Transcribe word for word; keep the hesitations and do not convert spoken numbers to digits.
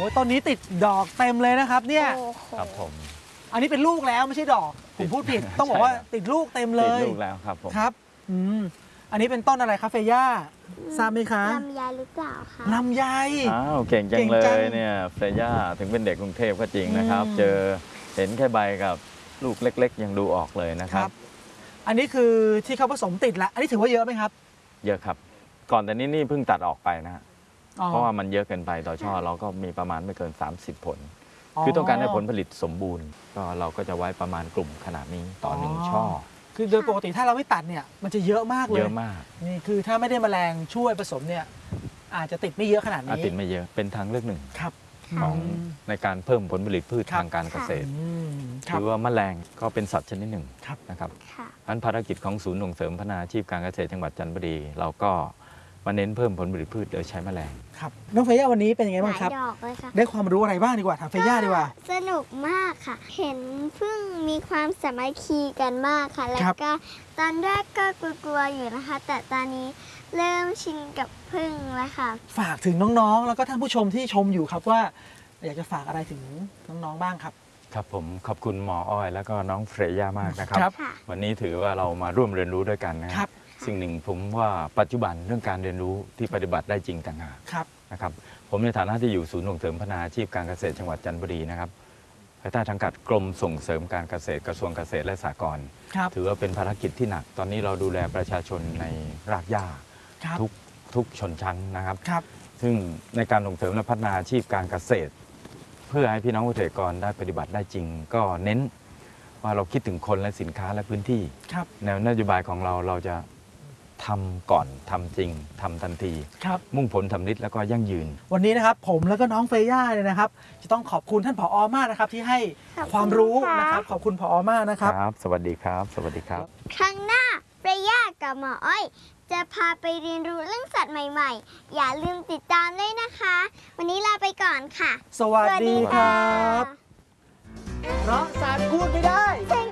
ต้นนี้ติดดอกเต็มเลยนะครับเนี่ยครับผมอันนี้เป็นลูกแล้วไม่ใช่ดอกผมพูดผิดต้องบอกว่าติดลูกเต็มเลยติดลูกแล้วครับผมครับอืมอันนี้เป็นต้นอะไรครับเฟย่าทราบไหมคะลำไยหรือเปล่าคะลำไยอ้าวเก่งจังเลยเนี่ยเฟย่าถึงเป็นเด็กกรุงเทพก็จริงนะครับเจอเห็นแค่ใบกับลูกเล็กๆยังดูออกเลยนะครับอันนี้คือที่เขาผสมติดแล้วอันนี้ถือว่าเยอะไหมครับเยอะครับก่อนแต่นี้นี่เพิ่งตัดออกไปนะเพราะว่ามันเยอะเกินไปต่อช่อเราก็มีประมาณไม่เกินสามสิบผลคือต้องการให้ผลผลิตสมบูรณ์ก็เราก็จะไว้ประมาณกลุ่มขนาดนี้ต่อหนึ่งช่อคือโดยปกติถ้าเราไม่ตัดเนี่ยมันจะเยอะมากเลยเยอะมากนี่คือถ้าไม่ได้แมลงช่วยผสมเนี่ยอาจจะติดไม่เยอะขนาดนี้ติดไม่เยอะเป็นทางเลือกหนึ่งครับของในการเพิ่มผลผลิตพืชทางการเกษตรคือว่าแมลงก็เป็นสัตว์ชนิดหนึ่งนะครับอันภารกิจของศูนย์ส่งเสริมพัฒนาอาชีพการเกษตรจังหวัดจันทบุรีเราก็มาเน้นเพิ่มผลผลิตพืชโดยใช้แมลงครับน้องเฟย่าวันนี้เป็นยังไงบ้างครับได้ความรู้อะไรบ้างดีกว่าถามเฟย่าดีกว่าสนุกมากค่ะเห็นพึ่งมีความสามัคคีกันมากค่ะแล้วก็ตอนแรกก็กลัวๆอยู่นะคะแต่ตอนนี้เริ่มชินกับพึ่งแล้วค่ะฝากถึงน้องๆแล้วก็ท่านผู้ชมที่ชมอยู่ครับว่าอยากจะฝากอะไรถึงน้องๆบ้างครับครับผมขอบคุณหมออ้อยแล้วก็น้องเฟย่ามากนะครับวันนี้ถือว่าเรามาร่วมเรียนรู้ด้วยกันนะครับสิ่งหนึ่งผมว่าปัจจุบันเรื่องการเรียนรู้ที่ปฏิบัติได้จริงต่างหากนะครับผมในฐานะที่อยู่ศูนย์ส่งเสริมพัฒนาอาชีพการเกษตรจังหวัดจันทบุรีนะครับภายใต้สังกัดกรมส่งเสริมการเกษตรกระทรวงเกษตรและสหกรณ์ถือว่าเป็นภารกิจที่หนักตอนนี้เราดูแลประชาชนในรากหญ้าทุกทุกชนชั้นนะครับซึ่งในการส่งเสริมและพัฒนาอาชีพการเกษตรเพื่อให้พี่น้องเกษตรกรได้ปฏิบัติได้จริงก็เน้นว่าเราคิดถึงคนและสินค้าและพื้นที่แนวนโยบายของเราเราจะทำก่อนทำจริงทำทันทีมุ่งผลสำลิดแล้วก็ยั่งยืนวันนี้นะครับผมแล้วก็น้องเฟย่าเนี่ยนะครับจะต้องขอบคุณท่านผอ.มากนะครับที่ให้ความรู้นะครับขอบคุณผอ.มากนะครับครับสวัสดีครับสวัสดีครับครั้งหน้าเฟย่ากับหมออ้อยจะพาไปเรียนรู้เรื่องสัตว์ใหม่ๆอย่าลืมติดตามด้วยนะคะวันนี้ลาไปก่อนค่ะสวัสดีครับเพราะสัตว์พูดไม่ได้